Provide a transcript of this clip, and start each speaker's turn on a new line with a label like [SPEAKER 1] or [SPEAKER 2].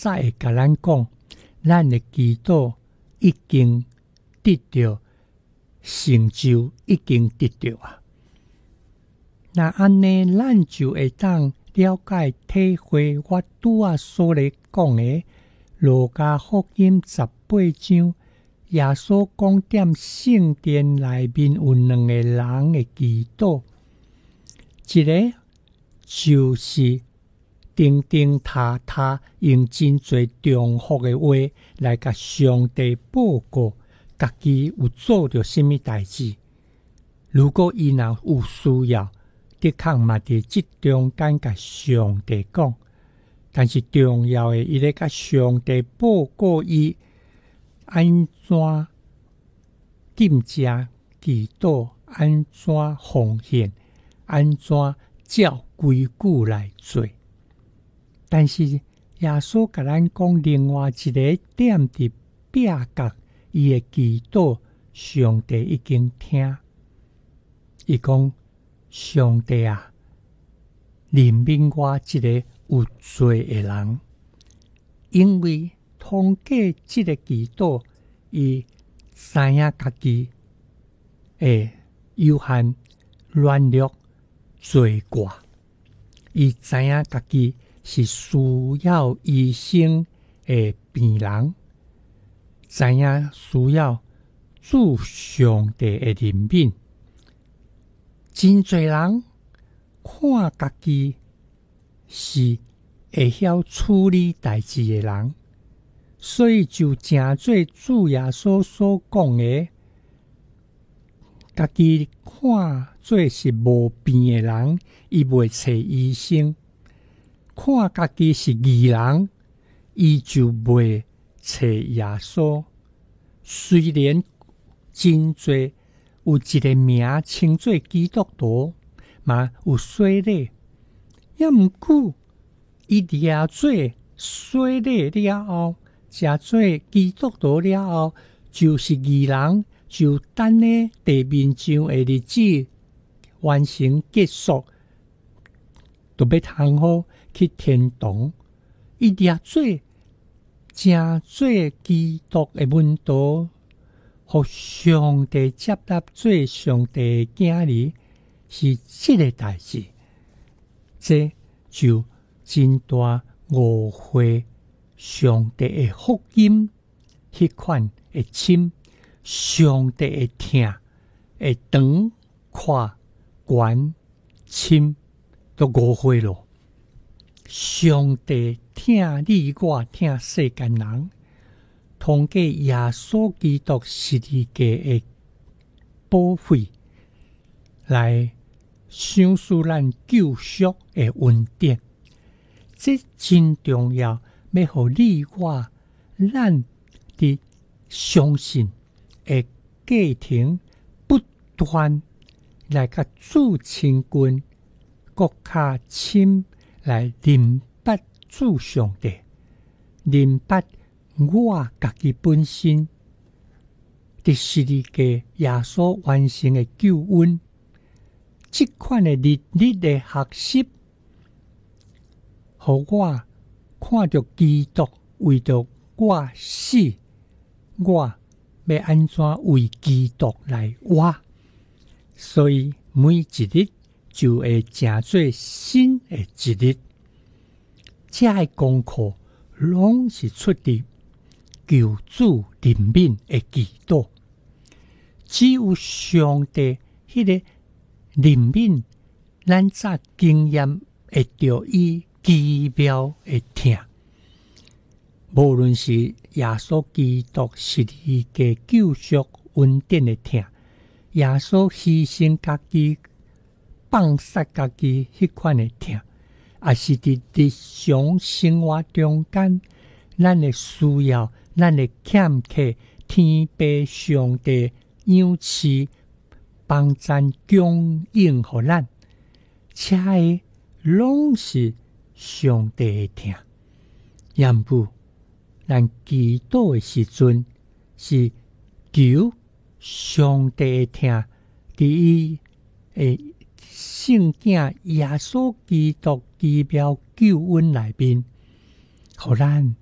[SPEAKER 1] 早会甲咱讲，咱的祈祷已经得到成就，已经得到啊。那安尼，咱就会当了解体会我拄仔所咧讲的路加福音18章，耶稣讲踮圣殿内面有2个人的祈祷，一个就是定定踏踏用真侪重复的话来甲上帝报告家己有做着什么代志。如果伊若有需要，的确嘛伫即中间甲上帝讲，但是重要的，伊咧甲上帝报告伊安怎禁食祈祷，安怎奉献，安怎照规矩来做。但是耶稣甲咱讲另外一个点伫壁角，伊的祈祷上帝已经听。伊讲，上帝啊，怜悯我一个有罪的人，因为通过这个祈祷，伊知影家己的有限、软弱、罪过，伊知影家己是需要医生的病人，知影需要主上帝的怜悯。真侪人看家己是会晓处理代志的人，所以就诚做主耶稣所讲的，家己看做是无病的人，伊袂找医生；看家己是义人，伊就袂找耶稣。虽然真侪有一个名称做基督徒，嘛有洗礼，也毋过伊掠做洗礼了后，食做基督徒了后，就是义人，就等咧地面上的日子完成结束，就要通好去天堂。伊掠做正做基督的门徒，互上帝接纳做上帝的囝儿，是这个代志。这就真大误会上帝的福音，迄款会深，上帝会听，会长、宽、悬、深，都误会咯。上帝听你我，听世间人，通过耶稣基督十字架的保费，来享受咱救赎的恩典。这真重要，要互你我咱的相信的过程不断来甲主亲近，更较深来明白主上帝，明白我家己本身伫十字架耶稣完成的救恩。这款的日日的学习，互我看到基督为着我死，我要安怎为基督来活，所以每一日就会成做新的一日。这些功课拢是出伫求主怜悯的祈祷，只有上帝迄个怜悯，咱才经验会着伊奇妙的疼。无论是耶稣基督十字架救赎恩典的疼，耶稣牺牲家己、放杀家己迄款的疼，也是伫日常生活中间，咱的需要、咱的欠缺，天父上帝赏赐帮赞供应互咱，这个拢是上帝的疼。也毋过，咱祈祷的时阵是求上帝的疼，伫伊的圣囝耶稣基督奇妙救恩内面，互咱